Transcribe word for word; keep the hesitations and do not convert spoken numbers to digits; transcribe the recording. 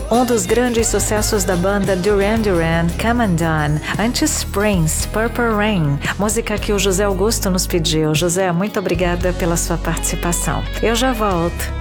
Um dos grandes sucessos da banda Duran Duran, Come Undone. Antes Prince, Purple Rain, música que o José Augusto nos pediu. José, muito obrigada pela sua participação. Eu já volto.